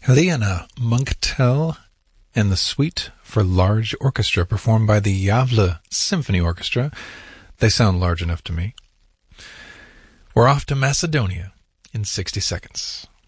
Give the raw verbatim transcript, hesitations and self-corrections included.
Helena Munktel and the Suite for Large Orchestra, performed by the Gävle Symphony Orchestra. They sound large enough to me. We're off to Macedonia in sixty seconds.